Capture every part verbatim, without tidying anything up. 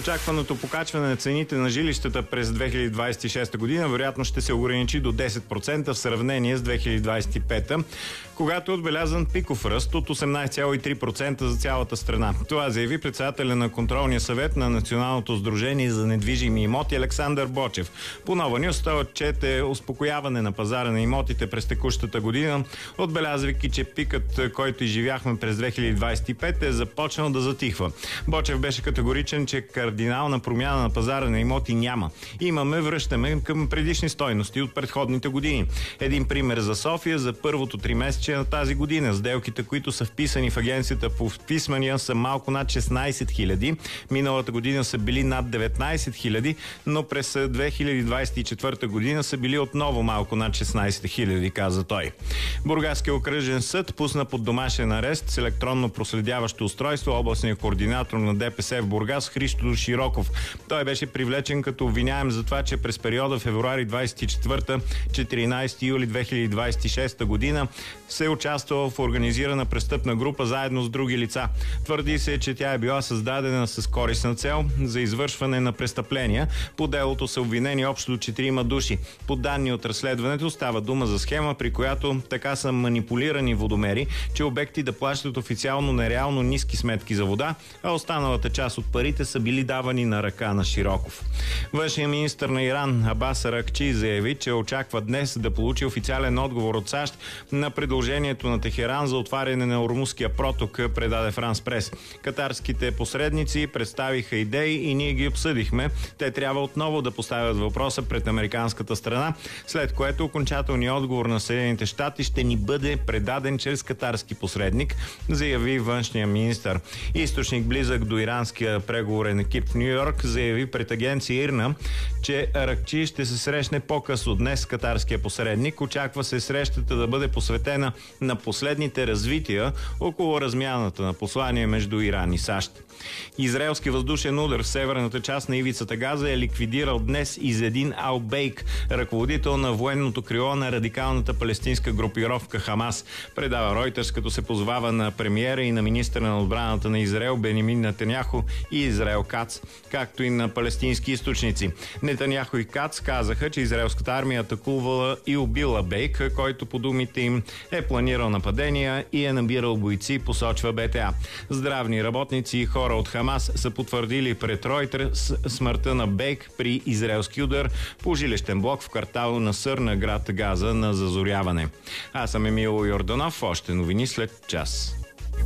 Очакваното покачване на цените на жилищата през две хиляди двадесет и шеста година вероятно ще се ограничи до десет процента в сравнение с две хиляди двадесет и пета, когато е отбелязан пиков ръст от осемнадесет цяло и три процента за цялата страна. Това заяви председателя на контролния съвет на Националното сдружение за недвижими имоти Александър Бочев. По Нова Нюз той отчете успокояване на пазара на имотите през текущата година, отбелязвайки, че пикът, който изживяхме през две хиляди двадесет и пета, е започнал да затихва. Бочев беше категоричен, че кардинална промяна на пазара на имоти няма. Имаме, връщаме към предишни стойности от предходните години. Един пример за София за първото тримесечие на тази година. Сделките, които са вписани в агенцията по вписвания, са малко над шестнадесет хиляди. Миналата година са били над деветнадесет хиляди, но през две хиляди двадесет и четвърта година са били отново малко над шестнадесет хиляди, каза той. Бургаския окръжен съд пусна под домашен арест с електронно проследяващо устройство областния координатор на ДПС в Бургас Христо Широков. Той беше привлечен като обвиняем за това, че през периода февруари двадесет и четвърта – четиринадесети юли две хиляди двадесет и шеста година се е участвал в организирана престъпна група заедно с други лица. Твърди се, че тя е била създадена с користна цел за извършване на престъпления. По делото са обвинени общо четирима души. По данни от разследването става дума за схема, при която така са манипулирани водомери, че обекти да плащат официално нереално ниски сметки за вода, а останалата част от парите са били давани на ръка на Широков. Външният министър на Иран Абас Аракчи заяви, че очаква днес да получи официален отговор от САЩ на предложението на Техеран за отваряне на Ормузския проток, предаде Франс Прес. Катарските посредници представиха идеи и ние ги обсъдихме. Те трябва отново да поставят въпроса пред американската страна, след което окончателният отговор на Съединените щати ще ни бъде предаден чрез катарски посредник, заяви външния министър. Източник близък до иранския преговорен екип в Ню Йорк заяви пред агенция ИРНА, че Аракчи ще се срещне по-късно днес с катарския посредник. Очаква се срещата да бъде посветена на последните развития около размяната на послания между Иран и САЩ. Израелски въздушен удар в северната част на ивицата Газа е ликвидирал днес Изедин Ал-Бейк, ръководител на военното крило на радикалната палестинска групировка Хамас. Предава Ройтерс, като се позвава на премиера и на министъра на отбраната на Израел Бенямин Нетаняху и Израел Кац, както и на палестински източници. Нетаняху и Кац казаха, че израелската армия атакувала и убила Бейк, който по думите им е планирал нападения и е набирал бойци, посочва БТА. Здравни работници и хора от Хамас са потвърдили пред Ройтерс смъртта на Бейк при израелски удар по жилищен блок в квартал на Сър на град Газа на зазоряване. Аз съм Емило Йорданов. Още новини след час.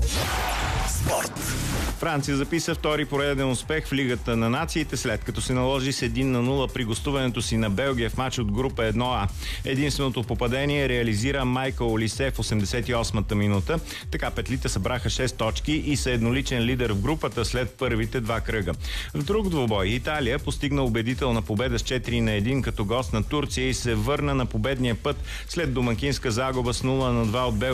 Спорт. Франция записа втори пореден успех в Лигата на нациите, след като се наложи с един на нула при гостуването си на Белгия в матч от група едно А. Единственото попадение реализира Майкъл Олисе в осемдесет и осмата минута. Така петлите събраха шест точки и са едноличен лидер в групата след първите два кръга. В друг двубой Италия постигна убедителна победа с четири на едно като гост на Турция и се върна на победния път след домакинска загуба с нула на два от Белгия.